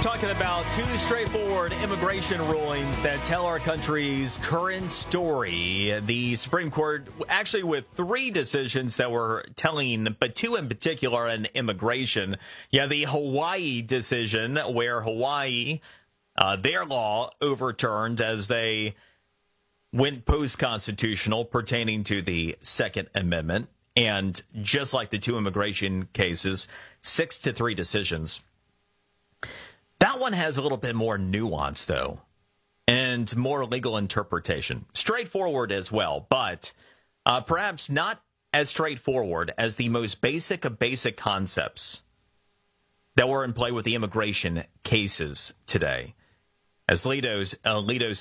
Talking about two straightforward immigration rulings that tell our country's current story. The Supreme Court, actually with three decisions that were telling, but two in particular on immigration. Yeah, the Hawaii decision where Hawaii, their law overturned as they went post-constitutional pertaining to the Second Amendment. And just like the two immigration cases, 6-3 decisions. That one has a little bit more nuance, though, and more legal interpretation. Straightforward as well, but perhaps not as straightforward as the most basic of basic concepts that were in play with the immigration cases today. As Alito